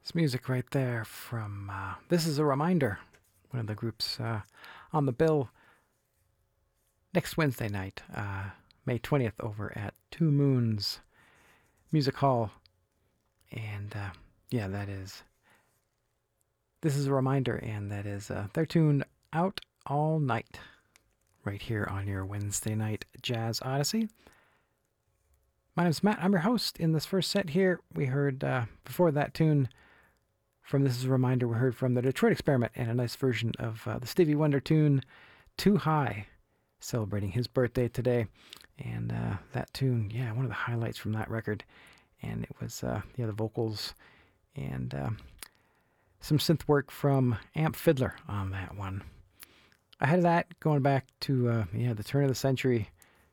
It's music right there from This Is a Reminder, one of the groups on the bill next Wednesday night, May 20th, over at Two Moons Music Hall. And yeah, that is This Is a Reminder, and that is their tune Out All Night, right here on your Wednesday night Jazz Odyssey. My name's Matt. I'm your host. In this first set here, we heard, before that tune, from This Is a Reminder, we heard from the Detroit Experiment and a nice version of the Stevie Wonder tune, Too High, celebrating his birthday today. And that tune, yeah, one of the highlights from that record. And it was, the vocals and some synth work from Amp Fiddler on that one. Ahead of that, going back to, the turn of the century,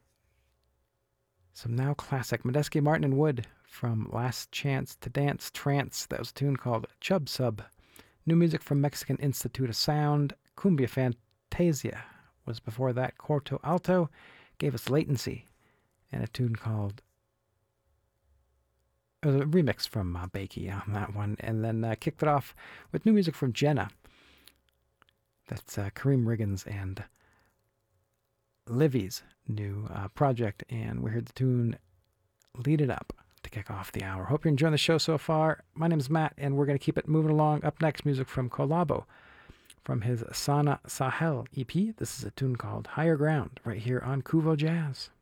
some now classic Medeski, Martin, and Wood from Last Chance to Dance Trance. That was a tune called Chub Sub. New music from Mexican Institute of Sound. Cumbia Fantasia was before that. Corto Alto gave us Latency, and a tune called, it was a remix from Bakey on that one, and then kicked it off with new music from Jenna. That's Kareem Riggins and Livy's new project, and we heard the tune Lead It Up to kick off the hour. Hope you're enjoying the show so far. My name's Matt, and we're going to keep it moving along. Up next, music from Kolabo from his Sana Sahel EP. This is a tune called Higher Ground right here on Kuvo Jazz.